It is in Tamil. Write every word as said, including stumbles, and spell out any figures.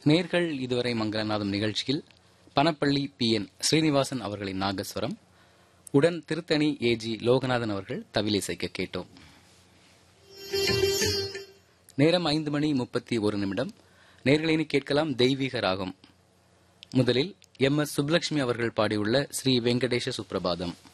நேர்கள் இதுவரை மங்களநாதம் நிகழ்ச்சியில் பனப்பள்ளி பி என் ஸ்ரீனிவாசன் அவர்களின் நாகஸ்வரம் உடன் திருத்தணி ஏ ஜி லோகநாதன் அவர்கள் தவிலிசைக்க கேட்டோம். நேரம் ஐந்து மணி முப்பத்தி ஒரு நிமிடம். நேர்களினி கேட்கலாம் தெய்வீக ராகம். முதலில் எம் எஸ் சுப்லட்சுமி அவர்கள் பாடியுள்ள ஸ்ரீ வெங்கடேஷ சுப்ரபாதம்.